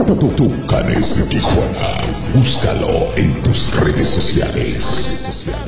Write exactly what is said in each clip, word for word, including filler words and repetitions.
Tucanes de Tijuana. Búscalo en tus redes sociales.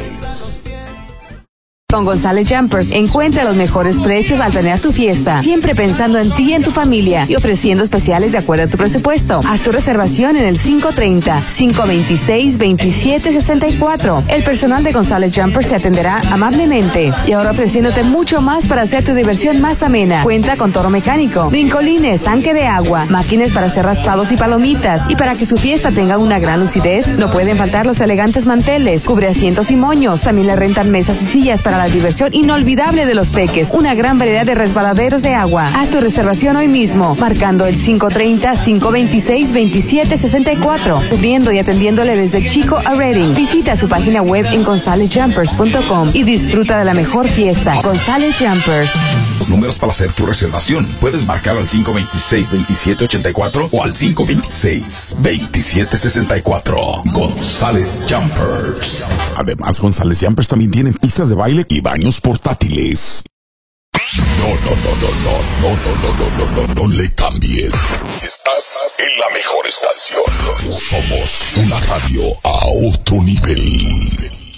Con González Jumpers, encuentra los mejores precios al planear tu fiesta, siempre pensando en ti y en tu familia y ofreciendo especiales de acuerdo a tu presupuesto. Haz tu reservación en el cinco treinta, cinco veintiséis, veintisiete sesenta y cuatro. El personal de González Jumpers te atenderá amablemente y ahora ofreciéndote mucho más para hacer tu diversión más amena. Cuenta con toro mecánico, brincolines, tanque de agua, máquinas para hacer raspados y palomitas, y para que su fiesta tenga una gran lucidez, no pueden faltar los elegantes manteles, cubreasientos y moños. También le rentan mesas y sillas para la diversión inolvidable de los peques, una gran variedad de resbaladeros de agua. Haz tu reservación hoy mismo, marcando el cinco treinta, cinco veintiséis, veintisiete sesenta y cuatro, subiendo y atendiéndole desde Chico a Redding. Visita su página web en gonzalez jumpers punto com y disfruta de la mejor fiesta. González Jumpers. Los números para hacer tu reservación. Puedes marcar al cinco veintiséis, veintisiete ochenta y cuatro o al cinco veintiséis, veintisiete sesenta y cuatro. González Jumpers. Además, González Jumpers también tienen pistas de baile y baños portátiles. No, no, no, no, no, no, no, no, no, no, no, no le cambies. Estás en la mejor estación. Somos una radio a otro nivel.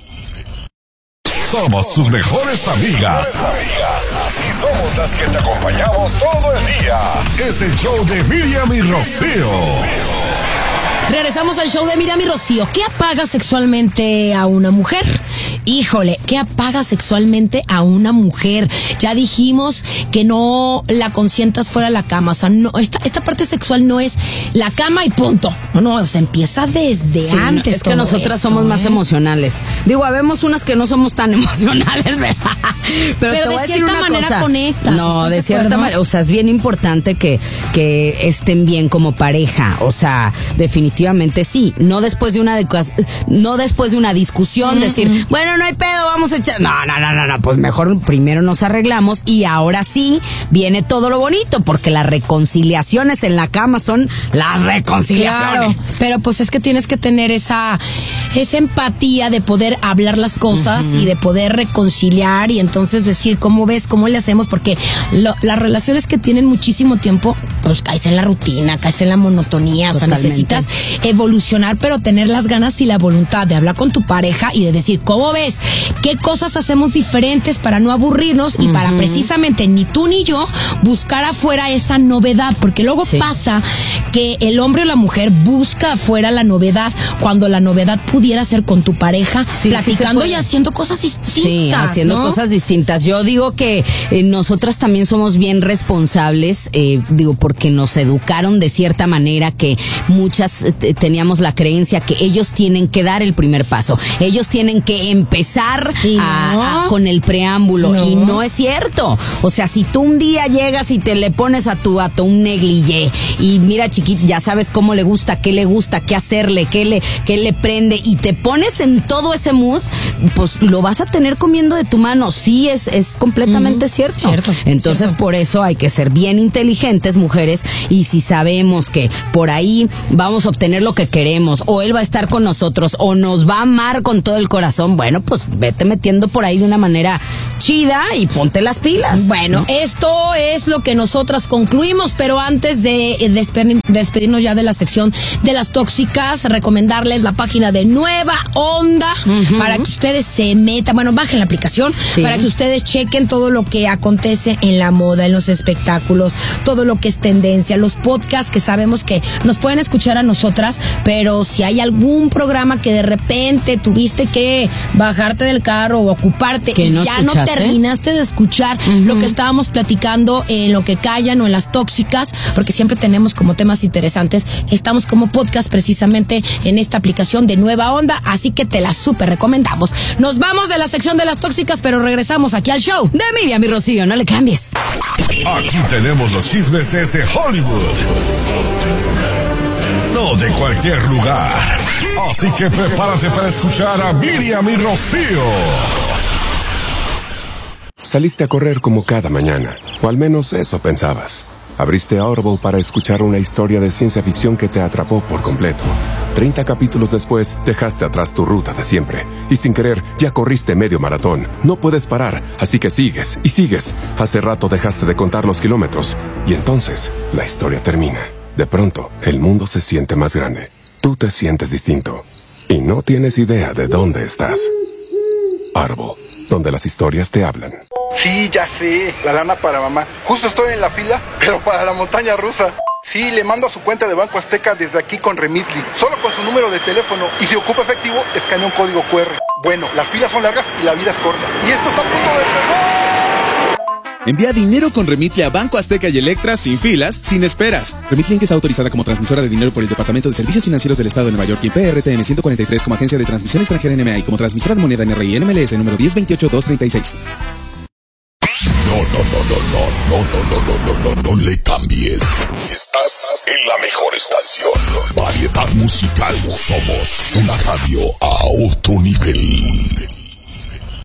Somos tus mejores amigas. Y somos las que te acompañamos todo el día. Es el show de Miriam y Rocío. Regresamos al show de Miriam y Rocío. ¿Qué apaga sexualmente a una mujer? Híjole, ¿qué apaga sexualmente a una mujer? Ya dijimos que no la consientas fuera de la cama. O sea, no, esta, esta parte sexual no es la cama y punto. No, no, o sea, empieza desde sí, antes. No, es que nosotras esto, somos ¿eh? más emocionales. Digo, habemos unas que no somos tan emocionales, ¿verdad? Pero, Pero te de voy a decir cierta una manera cosa. conectas. No, de cierta manera. O sea, es bien importante que, que estén bien como pareja. O sea, definitivamente sí. No después de una, no después de una discusión, mm-hmm. decir, bueno, no hay pedo, vamos a echar. No, no, no, no, no, pues mejor primero nos arreglamos y ahora sí viene todo lo bonito, porque las reconciliaciones en la cama son las reconciliaciones. Claro, pero pues es que tienes que tener esa, esa empatía de poder hablar las cosas uh-huh. y de poder reconciliar y entonces decir, ¿cómo ves? ¿Cómo le hacemos? Porque lo, las relaciones que tienen muchísimo tiempo, pues caes en la rutina, caes en la monotonía. Totalmente. O sea, necesitas evolucionar, pero tener las ganas y la voluntad de hablar con tu pareja y de decir, ¿cómo ves? ¿Qué cosas hacemos diferentes para no aburrirnos y uh-huh. para precisamente ni tú ni yo buscar afuera esa novedad? Porque luego sí. pasa que el hombre o la mujer busca afuera la novedad cuando la novedad pudiera ser con tu pareja, sí, platicando sí y haciendo cosas distintas. Sí, haciendo ¿no? cosas distintas. Yo digo que eh, nosotras también somos bien responsables, eh, digo, porque nos educaron de cierta manera que muchas eh, teníamos la creencia que ellos tienen que dar el primer paso. Ellos tienen que empezar no. a, a, con el preámbulo. No. Y no es cierto. O sea, si tú un día llegas y te le pones a tu vato un negligé y mira, chiquito, ya sabes cómo le gusta, qué le gusta, qué hacerle, qué le, qué le prende y te pones en todo ese mood, pues lo vas a tener comiendo de tu mano. Sí, es, es completamente mm, cierto. cierto. Entonces, cierto. por eso hay que ser bien inteligentes, mujeres, y si sabemos que por ahí vamos a obtener lo que queremos, o él va a estar con nosotros, o nos va a amar con todo el corazón, bueno, pues vete metiendo por ahí de una manera chida y ponte las pilas. Bueno, ¿no? Esto es lo que nosotras concluimos, pero antes de despedir, despedirnos ya de la sección de las tóxicas, recomendarles la página de Nueva Onda uh-huh. para que ustedes se metan, bueno, bajen la aplicación sí. para que ustedes chequen todo lo que acontece en la moda, en los espectáculos, todo lo que es tendencia, los podcasts que sabemos que nos pueden escuchar a nosotras, pero si hay algún programa que de repente tuviste que bajarte del carro o ocuparte que y no ya escuchaste. No terminaste de escuchar uh-huh. lo que estábamos platicando en Lo que callan o en las tóxicas, porque siempre tenemos como temas interesantes, estamos como podcast precisamente en esta aplicación de Nueva Onda, así que te la súper recomendamos. Nos vamos de la sección de las tóxicas, pero regresamos aquí al show de Miriam y Rocío, no le cambies. Aquí tenemos los chismes desde Hollywood, no de cualquier lugar, así que prepárate para escuchar a Miriam y Rocío. Saliste a correr como cada mañana, o al menos eso pensabas. Abriste Audible para escuchar una historia de ciencia ficción que te atrapó por completo. Treinta capítulos después, dejaste atrás tu ruta de siempre. Y sin querer, ya corriste medio maratón. No puedes parar, así que sigues y sigues. Hace rato dejaste de contar los kilómetros. Y entonces, la historia termina. De pronto, el mundo se siente más grande. Tú te sientes distinto. Y no tienes idea de dónde estás. Árbol, donde las historias te hablan. Sí, ya sé, la lana para mamá. Justo estoy en la fila, pero para la montaña rusa. Sí, le mando a su cuenta de Banco Azteca desde aquí con Remitly. Solo con su número de teléfono. Y si ocupa efectivo, escanea un código cu erre. Bueno, las filas son largas y la vida es corta. Y esto está a punto de pegar. Envía dinero con Remitly a Banco Azteca y Electra sin filas, sin esperas. Remitly Inc está autorizada como transmisora de dinero por el Departamento de Servicios Financieros del Estado de Nueva York y P R T N ciento cuarenta y tres como agencia de transmisión extranjera N M A y como transmisora de moneda N R I N M L S número diez veintiocho dos treinta y seis. No, no, no, no, no, no, no, no, no, no, no le cambies. Estás en la mejor estación. Variedad musical. Somos una radio a otro nivel.